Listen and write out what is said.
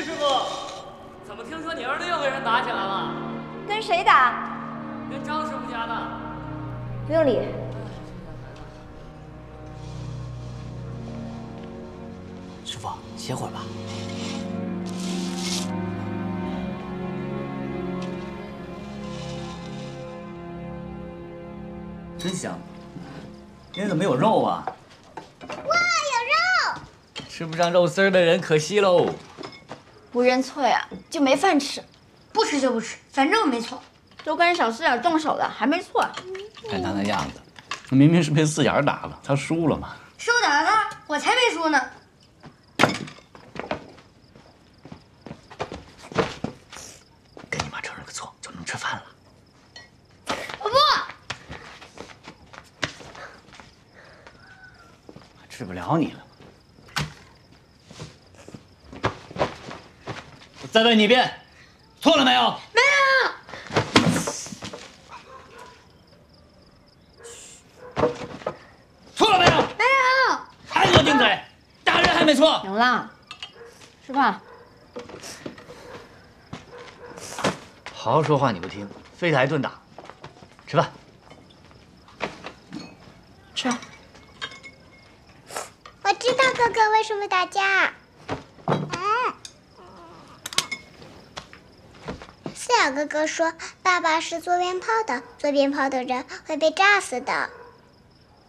师傅，怎么听说你儿子又跟人打起来了？ 跟谁打？ 跟张师傅家的。 不用理。 师傅，歇会儿吧。真香，今天怎么有肉啊？ 哇，有肉！ 吃不上肉丝儿的人可惜喽。 不认错呀，就没饭吃。 不吃就不吃，反正我没错。 都跟小四眼动手了，还没错。 看他那样子，明明是被四眼打了，他输了嘛。 是我打的他，我才没输呢。 跟你妈承认个错，就能吃饭了。 我不。 治不了你了。我再问你一遍，错了没有？ 没有。 错了没有？ 没有。 还给我顶嘴！打人还没错。 行了，吃饭。 好好说话你不听，非得挨顿打。吃饭。 吃。 我知道哥哥为什么打架。四小哥哥说，爸爸是做鞭炮的，做鞭炮的人会被炸死的。